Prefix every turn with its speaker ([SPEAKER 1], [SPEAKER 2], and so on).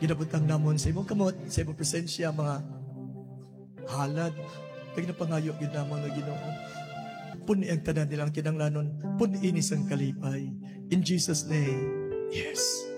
[SPEAKER 1] Ginabutang namon sa imong kamot, sa imong presensya, mga halad. Kaya napangayo ginamon nga Ginoo. Puni ang tanan nilang kinanglanon. Puni inis ang kalipay. In Jesus' name, yes.